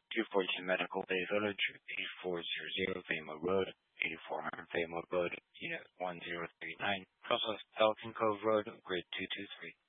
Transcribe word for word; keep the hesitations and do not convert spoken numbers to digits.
two fourteen Medical Bay Village, eighty-four hundred Faymo Road, eighty-four hundred Faymo Road, Unit one zero three nine, Brussels, Falcon Cove Road, Grid two two three.